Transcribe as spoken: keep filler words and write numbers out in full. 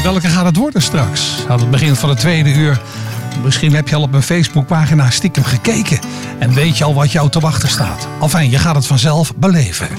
welke gaat het worden straks? Aan het begin van het tweede uur. Misschien heb je al op mijn Facebookpagina stiekem gekeken. En weet je al wat jou te wachten staat. Enfin, je gaat het vanzelf beleven.